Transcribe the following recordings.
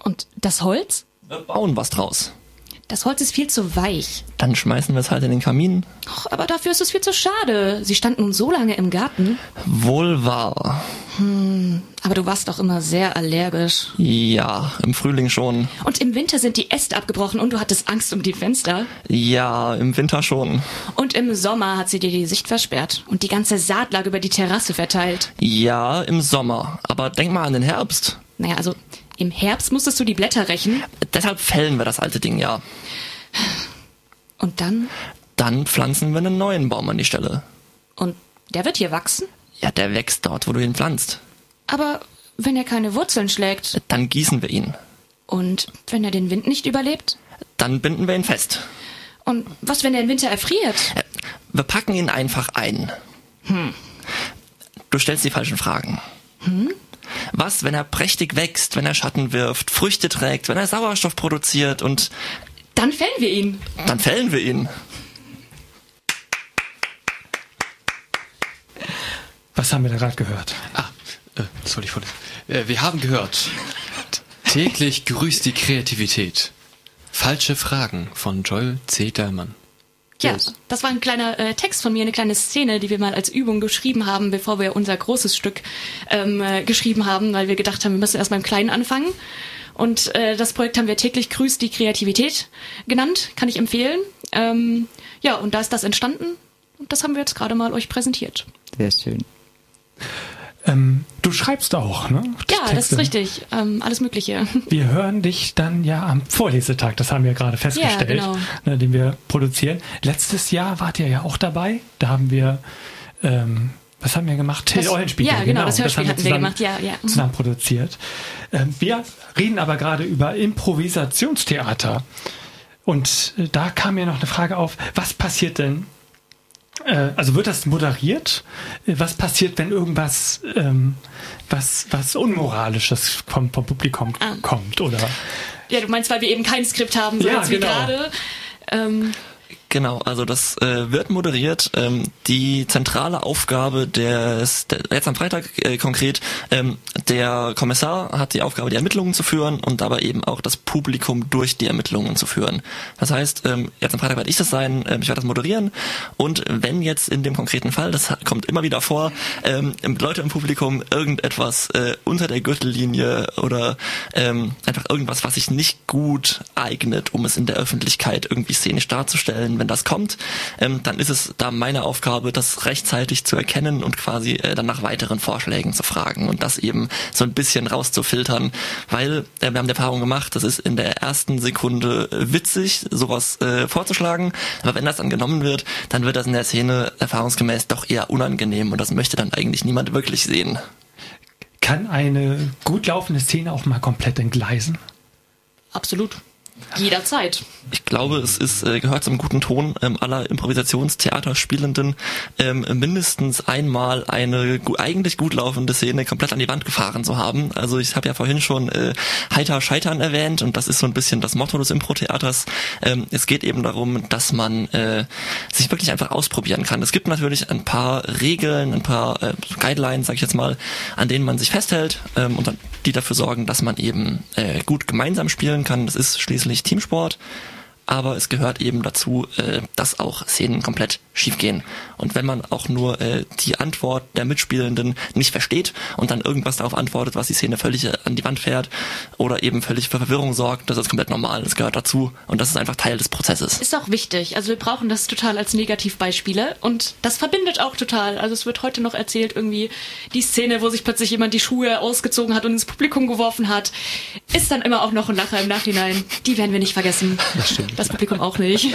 Und das Holz? Wir bauen was draus. Das Holz ist viel zu weich. Dann schmeißen wir es halt in den Kamin. Och, aber dafür ist es viel zu schade. Sie stand nun so lange im Garten. Wohl wahr. Aber du warst doch immer sehr allergisch. Ja, im Frühling schon. Und im Winter sind die Äste abgebrochen und du hattest Angst um die Fenster. Ja, im Winter schon. Und im Sommer hat sie dir die Sicht versperrt und die ganze Saat lag über die Terrasse verteilt. Ja, im Sommer. Aber denk mal an den Herbst. Naja, also im Herbst musstest du die Blätter rächen. Deshalb fällen wir das alte Ding, ja. Und dann? Dann pflanzen wir einen neuen Baum an die Stelle. Und der wird hier wachsen? Ja, der wächst dort, wo du ihn pflanzt. Aber wenn er keine Wurzeln schlägt? Dann gießen wir ihn. Und wenn er den Wind nicht überlebt? Dann binden wir ihn fest. Und was, wenn er im Winter erfriert? Wir packen ihn einfach ein. Du stellst die falschen Fragen. Was, wenn er prächtig wächst, wenn er Schatten wirft, Früchte trägt, wenn er Sauerstoff produziert und... Dann fällen wir ihn. Dann fällen wir ihn. Was haben wir da gerade gehört? Das wollte ich vorlesen. Wir haben gehört, täglich grüßt die Kreativität. Falsche Fragen von Joel Zedermann. Ja, das war ein kleiner Text von mir, eine kleine Szene, die wir mal als Übung geschrieben haben, bevor wir unser großes Stück geschrieben haben, weil wir gedacht haben, wir müssen erst mal im Kleinen anfangen. Und das Projekt haben wir täglich grüßt die Kreativität genannt, kann ich empfehlen. Ja, und da ist das entstanden und das haben wir jetzt gerade mal euch präsentiert. Sehr schön. Du schreibst auch, ne? Ja, das ist richtig. Alles Mögliche. Wir hören dich dann ja am Vorlesetag, das haben wir gerade festgestellt, Ja, genau. Ne, den wir produzieren. Letztes Jahr wart ihr ja auch dabei. Da haben wir, was haben wir gemacht? Eulenspiegel. Ja, genau, das Hörspiel haben hatten wir gemacht, ja. Zusammen produziert. Wir reden aber gerade über Improvisationstheater. Und da kam mir noch eine Frage auf, was passiert denn? Also wird das moderiert? Was passiert, wenn irgendwas was Unmoralisches vom Publikum kommt? Oder? Ja, du meinst, weil wir eben kein Skript haben, so Ja, jetzt wie genau. gerade. Genau, also das wird moderiert. Die zentrale Aufgabe jetzt am Freitag konkret, der Kommissar hat die Aufgabe, die Ermittlungen zu führen und aber eben auch das Publikum durch die Ermittlungen zu führen. Das heißt, jetzt am Freitag werde ich das sein, ich werde das moderieren und wenn jetzt in dem konkreten Fall, das kommt immer wieder vor, Leute im Publikum irgendetwas unter der Gürtellinie oder einfach irgendwas, was sich nicht gut eignet, um es in der Öffentlichkeit irgendwie szenisch darzustellen, wenn das kommt, dann ist es da meine Aufgabe, das rechtzeitig zu erkennen und quasi dann nach weiteren Vorschlägen zu fragen und das eben so ein bisschen rauszufiltern, weil wir haben die Erfahrung gemacht, das ist in der ersten Sekunde witzig, sowas vorzuschlagen, aber wenn das dann genommen wird, dann wird das in der Szene erfahrungsgemäß doch eher unangenehm und das möchte dann eigentlich niemand wirklich sehen. Kann eine gut laufende Szene auch mal komplett entgleisen? Absolut. Jederzeit. Ich glaube, es gehört zum guten Ton aller Improvisationstheaterspielenden, mindestens einmal eine eigentlich gut laufende Szene komplett an die Wand gefahren zu haben. Also ich habe ja vorhin schon heiter scheitern erwähnt und das ist so ein bisschen das Motto des Impro-Theaters. Es geht eben darum, dass man sich wirklich einfach ausprobieren kann. Es gibt natürlich ein paar Regeln, ein paar Guidelines, sag ich jetzt mal, an denen man sich festhält und dann die dafür sorgen, dass man eben gut gemeinsam spielen kann. Das ist schließlich Teamsport, aber es gehört eben dazu, dass auch Szenen komplett schiefgehen. Und wenn man auch nur die Antwort der Mitspielenden nicht versteht und dann irgendwas darauf antwortet, was die Szene völlig an die Wand fährt oder eben völlig für Verwirrung sorgt, das ist komplett normal, das gehört dazu und das ist einfach Teil des Prozesses. Ist auch wichtig, also wir brauchen das total als Negativbeispiele und das verbindet auch total. Also es wird heute noch erzählt, irgendwie die Szene, wo sich plötzlich jemand die Schuhe ausgezogen hat und ins Publikum geworfen hat, ist dann immer auch noch ein Lacher im Nachhinein. Die werden wir nicht vergessen. Das stimmt. Das Publikum auch nicht.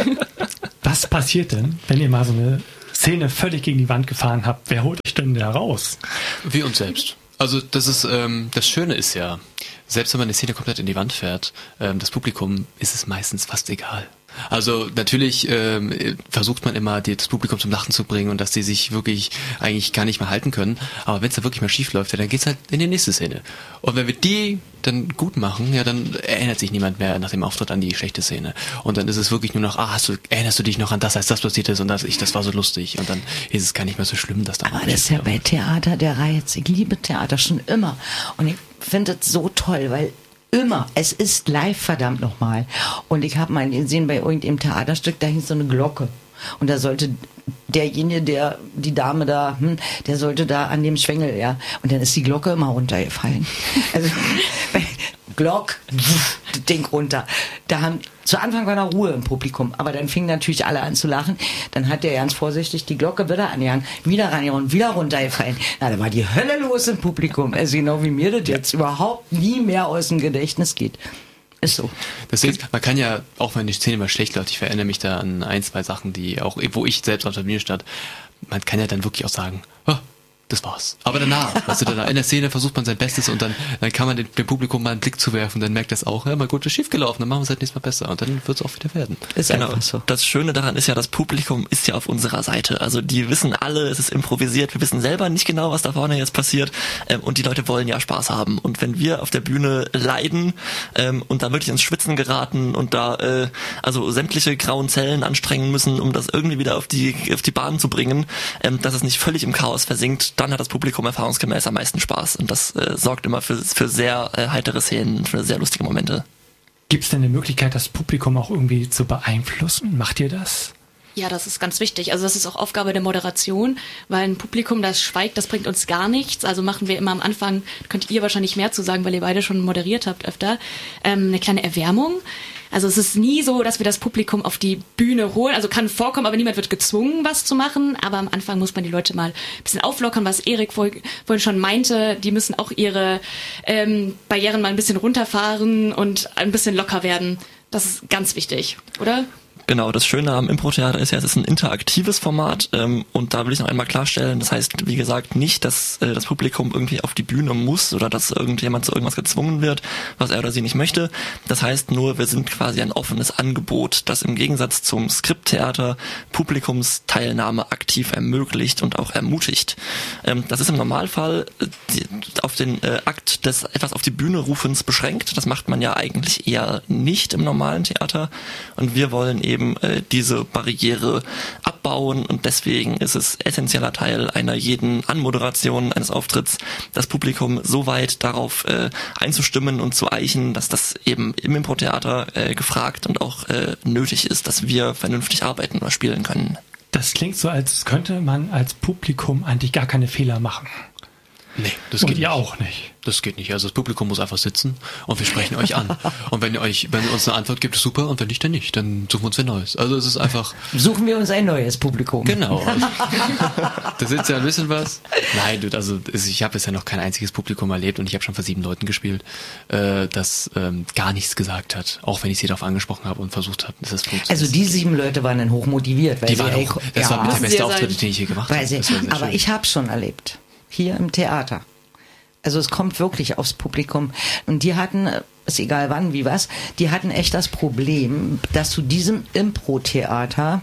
Was passiert denn, wenn ihr mal so eine Szene völlig gegen die Wand gefahren habt? Wer holt euch denn da raus? Wir uns selbst. Also das ist das Schöne ist ja, selbst wenn man eine Szene komplett in die Wand fährt, das Publikum ist es meistens fast egal. Also natürlich versucht man immer, das Publikum zum Lachen zu bringen und dass die sich wirklich eigentlich gar nicht mehr halten können. Aber wenn es da wirklich mal schief läuft, ja, dann geht's halt in die nächste Szene. Und wenn wir die dann gut machen, ja, dann erinnert sich niemand mehr nach dem Auftritt an die schlechte Szene. Und dann ist es wirklich nur noch, erinnerst du dich noch an das, als das passiert ist und das war so lustig. Und dann ist es gar nicht mehr so schlimm, dass da Aber das ist ja bei Theater der Reiz. Ich liebe Theater schon immer. Und ich finde es so toll, weil Immer. Es ist live, verdammt nochmal. Und ich habe mal gesehen, bei irgendeinem Theaterstück, da hing so eine Glocke. Und da sollte derjenige, die Dame da, der sollte da an dem Schwengel, ja. Und dann ist die Glocke immer runtergefallen. Also, Glock, das Ding runter. Zu Anfang war noch Ruhe im Publikum, aber dann fingen natürlich alle an zu lachen. Dann hat der ganz vorsichtig die Glocke wieder angehangen, wieder rangehauen und wieder runtergefallen. Na, da war die Hölle los im Publikum. Also genau wie mir das jetzt überhaupt nie mehr aus dem Gedächtnis geht. Ist so. Deswegen, man kann ja, auch wenn die Szene mal schlecht läuft, ich erinnere mich da an 1, 2 Sachen, die auch, wo ich selbst auf der Bühne stand, man kann ja dann wirklich auch sagen, das war's. Aber danach, weißt du, in der Szene versucht man sein Bestes und dann kann man dem Publikum mal einen Blick zuwerfen, dann merkt das auch, ja, mal gut, ist schief gelaufen, dann machen wir es halt nächstes Mal besser und dann wird es auch wieder werden. Ist einfach so. Das Schöne daran ist ja, das Publikum ist ja auf unserer Seite. Also die wissen alle, es ist improvisiert, wir wissen selber nicht genau, was da vorne jetzt passiert und die Leute wollen ja Spaß haben. Und wenn wir auf der Bühne leiden und da wirklich ins Schwitzen geraten und da also sämtliche grauen Zellen anstrengen müssen, um das irgendwie wieder auf die Bahn zu bringen, dass es nicht völlig im Chaos versinkt, dann hat das Publikum erfahrungsgemäß am meisten Spaß. Und das sorgt immer für sehr heitere Szenen, für sehr lustige Momente. Gibt es denn eine Möglichkeit, das Publikum auch irgendwie zu beeinflussen? Macht ihr das? Ja, das ist ganz wichtig. Also das ist auch Aufgabe der Moderation, weil ein Publikum, das schweigt, das bringt uns gar nichts. Also machen wir immer am Anfang, könnt ihr wahrscheinlich mehr zu sagen, weil ihr beide schon moderiert habt öfter, eine kleine Erwärmung. Also es ist nie so, dass wir das Publikum auf die Bühne holen. Also kann vorkommen, aber niemand wird gezwungen, was zu machen. Aber am Anfang muss man die Leute mal ein bisschen auflockern, was Erik vorhin schon meinte. Die müssen auch ihre Barrieren mal ein bisschen runterfahren und ein bisschen locker werden. Das ist ganz wichtig, oder? Genau, das Schöne am Impro-Theater ist ja, es ist ein interaktives Format und da will ich noch einmal klarstellen, das heißt, wie gesagt, nicht, dass das Publikum irgendwie auf die Bühne muss oder dass irgendjemand zu irgendwas gezwungen wird, was er oder sie nicht möchte. Das heißt nur, wir sind quasi ein offenes Angebot, das im Gegensatz zum Skripttheater Publikumsteilnahme aktiv ermöglicht und auch ermutigt. Das ist im Normalfall auf den Akt des etwas auf die Bühne Rufens beschränkt. Das macht man ja eigentlich eher nicht im normalen Theater und wir wollen eben diese Barriere abbauen und deswegen ist es essentieller Teil einer jeden Anmoderation eines Auftritts, das Publikum so weit darauf einzustimmen und zu eichen, dass das eben im Impro-Theater gefragt und auch nötig ist, dass wir vernünftig arbeiten oder spielen können. Das klingt so, als könnte man als Publikum eigentlich gar keine Fehler machen. Nee, das und geht ihr nicht. Auch nicht. Das geht nicht. Also das Publikum muss einfach sitzen und wir sprechen euch an. Und wenn ihr uns eine Antwort gibt, ist super, und wenn nicht, dann nicht. Dann suchen wir uns ein neues. Also es ist einfach... Suchen wir uns ein neues Publikum. Genau. Da sitzt ja ein bisschen was. Nein, ich habe bisher noch kein einziges Publikum erlebt und ich habe schon vor 7 Leuten gespielt, das gar nichts gesagt hat. Auch wenn ich sie darauf angesprochen habe und versucht habe, dass es funktioniert. Also die 7 Leute waren dann hochmotiviert. Weil die waren auch, das war mit der beste Auftritt, den ich je gemacht habe. Aber ich habe schon erlebt. Hier im Theater. Also es kommt wirklich aufs Publikum. Und die hatten, ist egal wann, wie was, die hatten echt das Problem, dass zu diesem Impro-Theater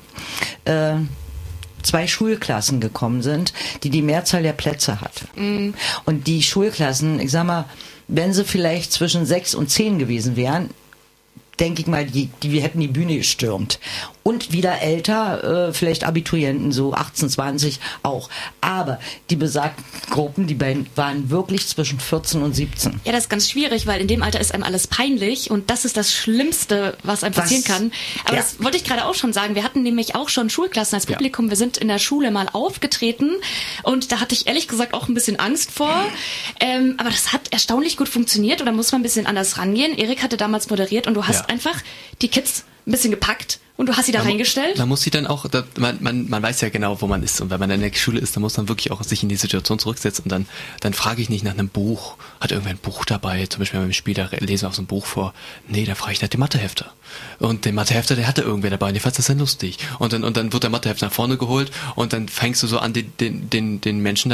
2 Schulklassen gekommen sind, die Mehrzahl der Plätze hatte. Mhm. Und die Schulklassen, ich sag mal, wenn sie vielleicht zwischen 6 und 10 gewesen wären, denke ich mal, die hätten die Bühne gestürmt. Und wieder älter, vielleicht Abiturienten, so 18, 20 auch. Aber die besagten Gruppen, die beiden waren wirklich zwischen 14 und 17. Ja, das ist ganz schwierig, weil in dem Alter ist einem alles peinlich und das ist das Schlimmste, was einem passieren kann. Aber ja, das wollte ich gerade auch schon sagen. Wir hatten nämlich auch schon Schulklassen als Publikum. Ja. Wir sind in der Schule mal aufgetreten und da hatte ich ehrlich gesagt auch ein bisschen Angst vor. Aber das hat erstaunlich gut funktioniert und da muss man ein bisschen anders rangehen. Erik hatte damals moderiert und du hast einfach die Kids ein bisschen gepackt und du hast sie da reingestellt? Man muss sie dann auch, man weiß ja genau, wo man ist, und wenn man in der Schule ist, dann muss man wirklich auch sich in die Situation zurücksetzen und dann frage ich nicht nach einem Buch, hat irgendwer ein Buch dabei, zum Beispiel beim Spiel, da lesen wir auf so ein Buch vor, nee, da frage ich nach dem Mathehefter. Und den Mathehefter, der hatte irgendwer dabei, und der fand das dann lustig. Und dann wird der Mathehefter nach vorne geholt und dann fängst du so an, den Menschen